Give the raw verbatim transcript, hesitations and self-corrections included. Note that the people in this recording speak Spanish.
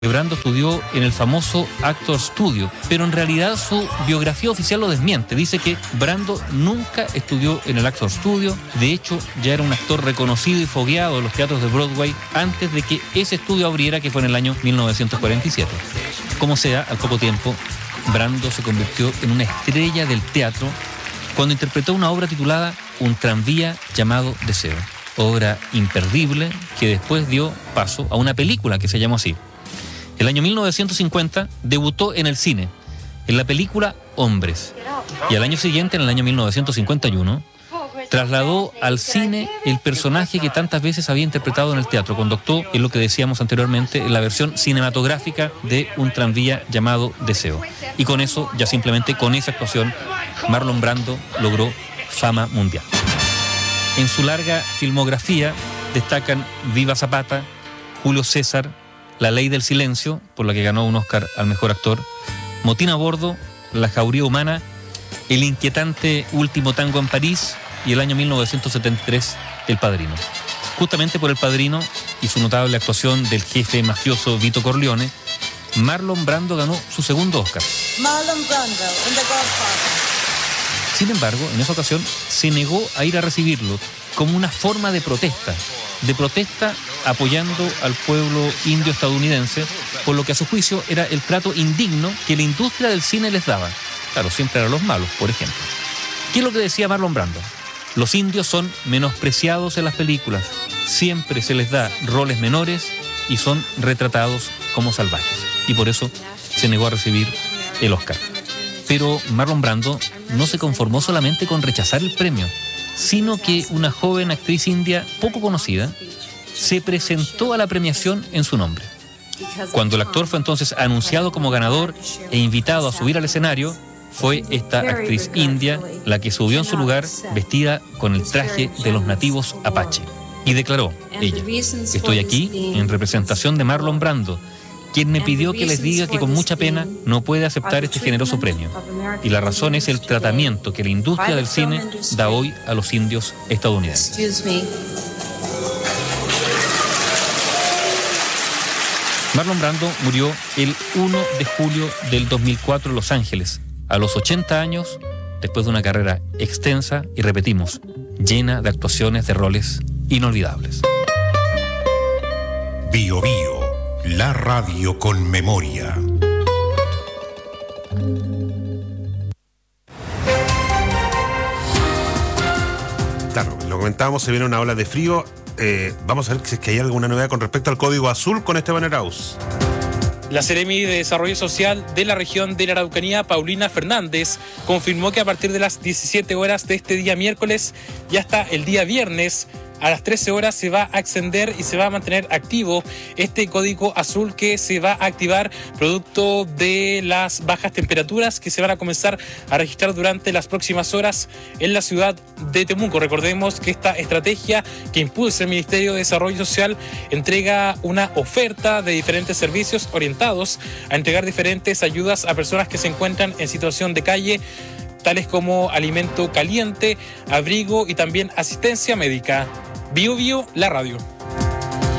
Brando estudió en el famoso Actor Studio, pero en realidad su biografía oficial lo desmiente. Dice que Brando nunca estudió en el Actor Studio. De hecho, ya era un actor reconocido y fogueado en los teatros de Broadway antes de que ese estudio abriera, que fue en el año mil novecientos cuarenta y siete. Como sea, al poco tiempo, Brando se convirtió en una estrella del teatro cuando interpretó una obra titulada Un tranvía llamado Deseo. Obra imperdible que después dio paso a una película que se llamó así. El año mil novecientos cincuenta debutó en el cine, en la película Hombres. Y al año siguiente, en el año mil novecientos cincuenta y uno, trasladó al cine el personaje que tantas veces había interpretado en el teatro. Conductó, en lo que decíamos anteriormente, en la versión cinematográfica de Un tranvía llamado Deseo. Y con eso, ya simplemente con esa actuación, Marlon Brando logró fama mundial. En su larga filmografía destacan Viva Zapata, Julio César, La Ley del Silencio, por la que ganó un Oscar al mejor actor, Motín a bordo, La Jauría humana, El inquietante Último tango en París y el año mil novecientos setenta y tres, El Padrino. Justamente por El Padrino y su notable actuación del jefe mafioso Vito Corleone, Marlon Brando ganó su segundo Oscar. Marlon Brando in The Godfather. Sin embargo, en esa ocasión se negó a ir a recibirlo como una forma de protesta, de protesta apoyando al pueblo indio estadounidense, por lo que a su juicio era el trato indigno que la industria del cine les daba. Claro, siempre eran los malos, por ejemplo. ¿Qué es lo que decía Marlon Brando? Los indios son menospreciados en las películas, siempre se les da roles menores y son retratados como salvajes. Y por eso se negó a recibir el Oscar. Pero Marlon Brando no se conformó solamente con rechazar el premio, sino que una joven actriz india poco conocida se presentó a la premiación en su nombre. Cuando el actor fue entonces anunciado como ganador e invitado a subir al escenario, fue esta actriz india la que subió en su lugar vestida con el traje de los nativos apache. Y declaró, ella, estoy aquí en representación de Marlon Brando, quien me pidió que les diga que con mucha pena no puede aceptar este generoso premio. Y la razón es el tratamiento que la industria del cine da hoy a los indios estadounidenses. Marlon Brando murió el primero de julio del dos mil cuatro en Los Ángeles, a los ochenta años, después de una carrera extensa y, repetimos, llena de actuaciones de roles inolvidables. Bio Bio, la radio con memoria. Claro, lo comentábamos, se viene una ola de frío. Eh, vamos a ver si es que hay alguna novedad con respecto al Código Azul con Esteban Arauz. La Seremi de Desarrollo Social de la región de la Araucanía, Paulina Fernández, confirmó que a partir de las diecisiete horas de este día miércoles y hasta el día viernes, a las trece horas se va a extender y se va a mantener activo este código azul que se va a activar producto de las bajas temperaturas que se van a comenzar a registrar durante las próximas horas en la ciudad de Temuco. Recordemos que esta estrategia que impulsa el Ministerio de Desarrollo Social entrega una oferta de diferentes servicios orientados a entregar diferentes ayudas a personas que se encuentran en situación de calle, tales como alimento caliente, abrigo y también asistencia médica. Bio Bio, la radio.